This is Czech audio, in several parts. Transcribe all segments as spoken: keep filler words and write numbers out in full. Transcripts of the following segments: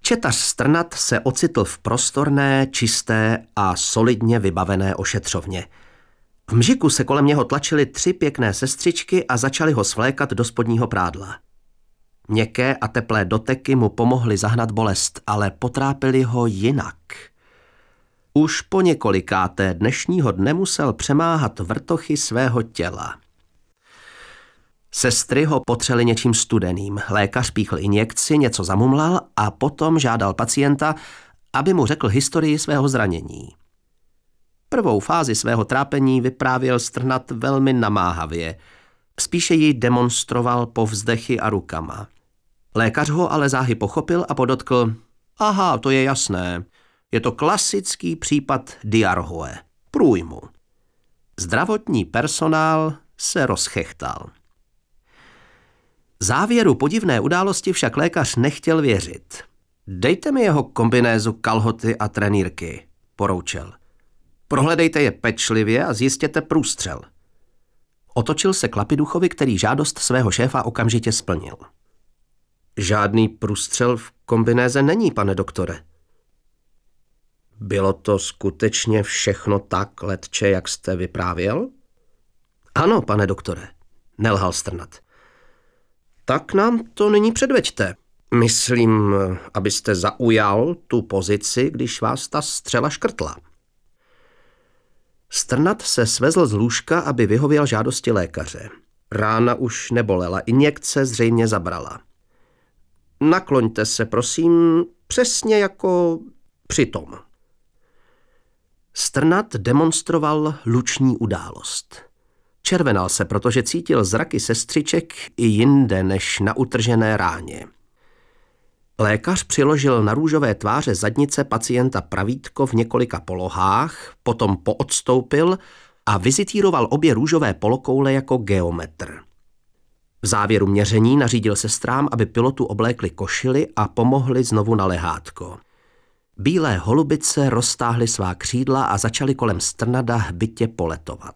Četař Strnad se ocitl v prostorné, čisté a solidně vybavené ošetřovně. V mžiku se kolem něho tlačily tři pěkné sestřičky a začaly ho svlékat do spodního prádla. Měkké a teplé doteky mu pomohly zahnat bolest, ale potrápily ho jinak. Už po několikáté dnešního dne musel přemáhat vrtochy svého těla. Sestry ho potřely něčím studeným, lékař píchl injekci, něco zamumlal a potom žádal pacienta, aby mu řekl historii svého zranění. Prvou fázi svého trápení vyprávěl Strnad velmi namáhavě, spíše ji demonstroval povzdechy a rukama. Lékař ho ale záhy pochopil a podotkl, aha, to je jasné, je to klasický případ diarhoe, průjmu. Zdravotní personál se rozchechtal. Závěru podivné události však lékař nechtěl věřit. Dejte mi jeho kombinézu, kalhoty a trenýrky, poroučel. Prohledejte je pečlivě a zjistěte průstřel. Otočil se k Lapiduchovi, který žádost svého šéfa okamžitě splnil. Žádný průstřel v kombinéze není, pane doktore. Bylo to skutečně všechno tak letče, jak jste vyprávěl? Ano, pane doktore, nelhal Strnad. Tak nám to nyní předveďte. Myslím, abyste zaujal tu pozici, když vás ta střela škrtla. Strnad se svezl z lůžka, aby vyhověl žádosti lékaře. Rána už nebolela, injekce zřejmě zabrala. Nakloňte se, prosím, přesně jako přitom. Strnad demonstroval luční událost. Červenal se, protože cítil zraky sestřiček i jinde než na utržené ráně. Lékař přiložil na růžové tváře zadnice pacienta pravítko v několika polohách, potom poodstoupil a vizitíroval obě růžové polokoule jako geometr. V závěru měření nařídil sestrám, aby pilotu oblékli košili a pomohli znovu na lehátko. Bílé holubice roztáhly svá křídla a začaly kolem Strnada hbitě poletovat.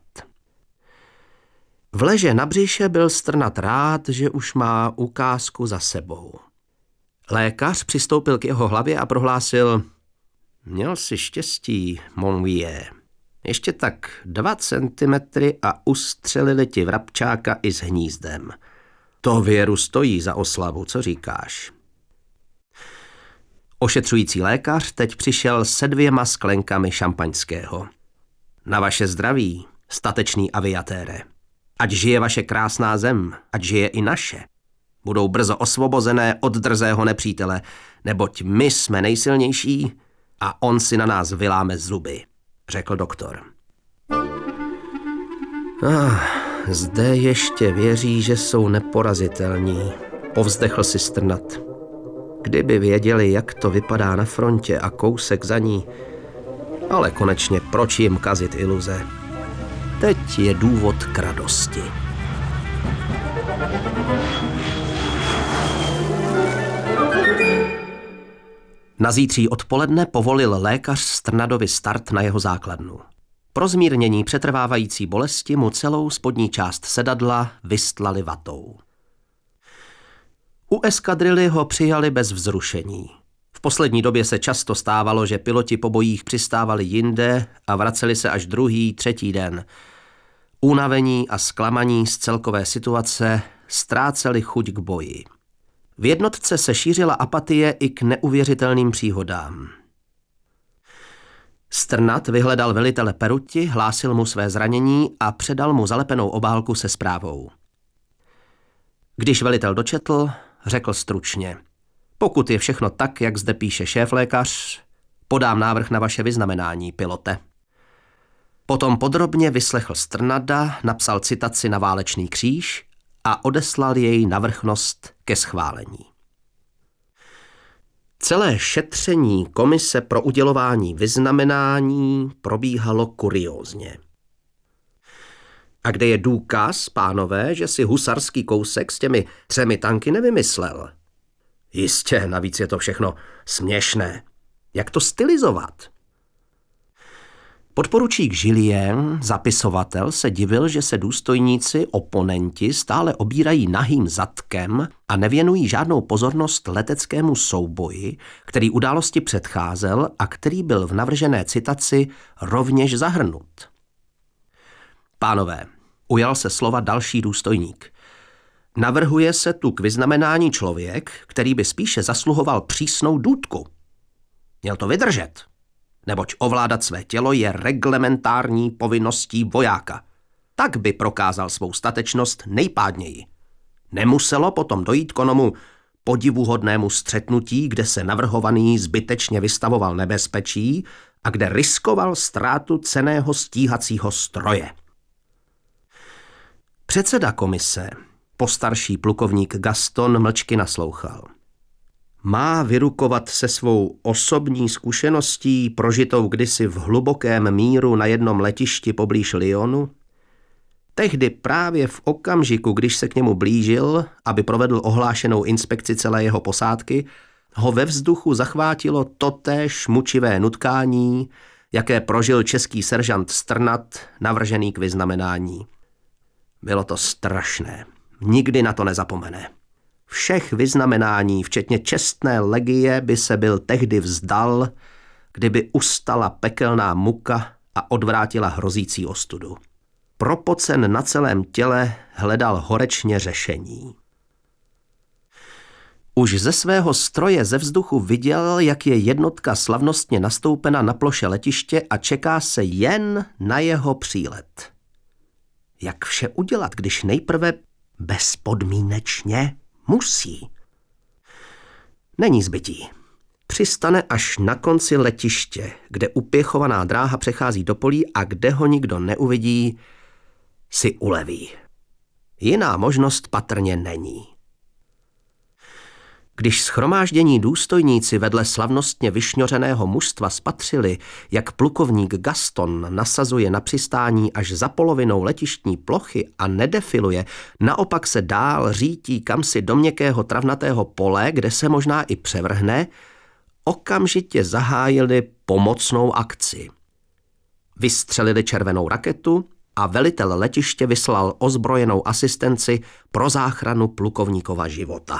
V leže na břiše byl Strnad rád, že už má ukázku za sebou. Lékař přistoupil k jeho hlavě a prohlásil, měl si štěstí, mon vieux. Ještě tak dva centimetry a ustřelili ti vrabčáka i s hnízdem. To věru stojí za oslavu, co říkáš? Ošetřující lékař teď přišel se dvěma sklenkami šampaňského. Na vaše zdraví, statečný aviatére. Ať žije vaše krásná zem, ať žije i naše. Budou brzo osvobozené od drzého nepřítele, neboť my jsme nejsilnější a on si na nás vyláme zuby, řekl doktor. Ah, zde ještě věří, že jsou neporazitelní, povzdechl si Strnad. Kdyby věděli, jak to vypadá na frontě a kousek za ní, ale konečně proč jim kazit iluze? Teď je důvod k radosti. Na zítří odpoledne povolil lékař Strnadovi start na jeho základnu. Pro zmírnění přetrvávající bolesti mu celou spodní část sedadla vystlali vatou. U eskadrily ho přijali bez vzrušení. V poslední době se často stávalo, že piloti po bojích přistávali jinde a vraceli se až druhý, třetí den. Únavení a zklamaní z celkové situace ztráceli chuť k boji. V jednotce se šířila apatie i k neuvěřitelným příhodám. Strnad vyhledal velitele peruti, hlásil mu své zranění a předal mu zalepenou obálku se zprávou. Když velitel dočetl, řekl stručně: pokud je všechno tak, jak zde píše šéflékař, podám návrh na vaše vyznamenání, pilote. Potom podrobně vyslechl Strnada, napsal citaci na válečný kříž a odeslal jej na vrchnost ke schválení. Celé šetření komise pro udělování vyznamenání probíhalo kuriózně. A kde je důkaz, pánové, že si husarský kousek s těmi třemi tanky nevymyslel? Jistě, navíc je to všechno směšné. Jak to stylizovat? Podporučík Julien, zapisovatel, se divil, že se důstojníci, oponenti stále obírají nahým zadkem a nevěnují žádnou pozornost leteckému souboji, který události předcházel a který byl v navržené citaci rovněž zahrnut. Pánové, ujal se slova další důstojník. Navrhuje se tu k vyznamenání člověk, který by spíše zasluhoval přísnou důtku. Měl to vydržet, neboť ovládat své tělo je reglementární povinností vojáka. Tak by prokázal svou statečnost nejpádněji. Nemuselo potom dojít k onomu podivuhodnému střetnutí, kde se navrhovaný zbytečně vystavoval nebezpečí a kde riskoval ztrátu cenného stíhacího stroje. Předseda komise, postarší plukovník Gaston, mlčky naslouchal. Má vyrukovat se svou osobní zkušeností prožitou kdysi v hlubokém míru na jednom letišti poblíž Lyonu? Tehdy právě v okamžiku, když se k němu blížil, aby provedl ohlášenou inspekci celé jeho posádky, ho ve vzduchu zachvátilo totéž mučivé nutkání, jaké prožil český seržant Strnad, navržený k vyznamenání. Bylo to strašné. Nikdy na to nezapomene. Všech vyznamenání, včetně čestné legie, by se byl tehdy vzdal, kdyby ustala pekelná muka a odvrátila hrozící ostudu. Propocen na celém těle hledal horečně řešení. Už ze svého stroje ze vzduchu viděl, jak je jednotka slavnostně nastoupena na ploše letiště a čeká se jen na jeho přílet. Jak vše udělat, když nejprve bezpodmínečně musí? Není zbytí. Přistane až na konci letiště, kde upěchovaná dráha přechází do polí a kde ho nikdo neuvidí, si uleví. Jiná možnost patrně není. Když shromáždění důstojníci vedle slavnostně vyšňořeného mužstva spatřili, jak plukovník Gaston nasazuje na přistání až za polovinou letištní plochy a nedefiluje, naopak se dál řítí kamsi do měkkého travnatého pole, kde se možná i převrhne, okamžitě zahájili pomocnou akci. Vystřelili červenou raketu a velitel letiště vyslal ozbrojenou asistenci pro záchranu plukovníkova života.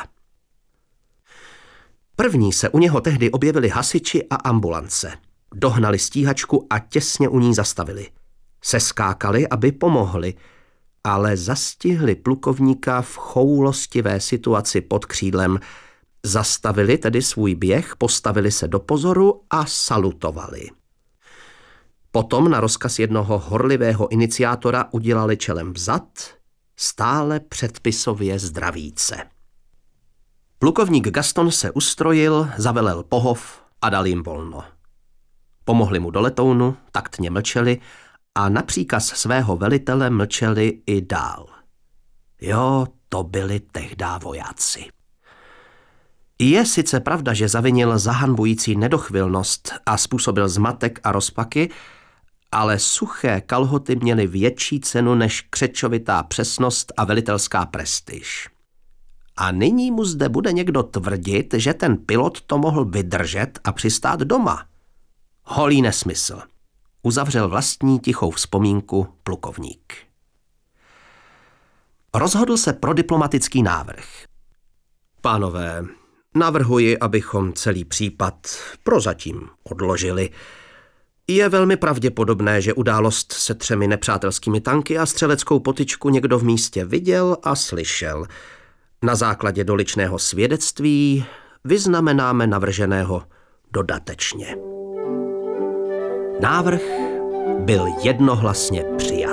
První se u něho tehdy objevili hasiči a ambulance. Dohnali stíhačku a těsně u ní zastavili. Seskákali, aby pomohli, ale zastihli plukovníka v choulostivé situaci pod křídlem. Zastavili tedy svůj běh, postavili se do pozoru a salutovali. Potom na rozkaz jednoho horlivého iniciátora udělali čelem vzad, stále předpisově zdravíce. Plukovník Gaston se ustrojil, zavelel pohov a dal jim volno. Pomohli mu do letounu, taktně mlčeli a na příkaz svého velitele mlčeli i dál. Jo, to byli tehdá vojáci. Je sice pravda, že zavinil zahanbující nedochvilnost a způsobil zmatek a rozpaky, ale suché kalhoty měly větší cenu než křečovitá přesnost a velitelská prestiž. A nyní mu zde bude někdo tvrdit, že ten pilot to mohl vydržet a přistát doma. Holý nesmysl. Uzavřel vlastní tichou vzpomínku plukovník. Rozhodl se pro diplomatický návrh. Pánové, navrhuji, abychom celý případ prozatím odložili. Je velmi pravděpodobné, že událost se třemi nepřátelskými tanky a střeleckou potyčku někdo v místě viděl a slyšel. Na základě doličného svědectví vyznamenáme navrženého dodatečně. Návrh byl jednohlasně přijat.